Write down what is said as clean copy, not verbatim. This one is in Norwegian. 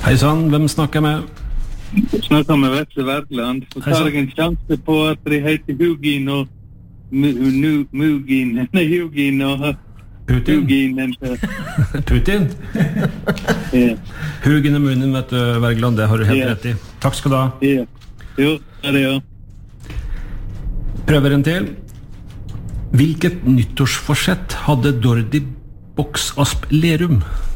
Hei sann, hvem snakker jeg med? Snakker med Vetle Wergeland. Så tar jeg en sjanse på at de heter Hugin og Mugin. Nei, Hugin og Putin? Hugin. Putin? Ja. Hugin og munnen, vet du, Wergeland, det har du helt rett i. Takk skal du ha. Ja. Jo, det er det, Prøver en til. Hvilket nyttårsforsett hadde Dordi Boksasp Lerum?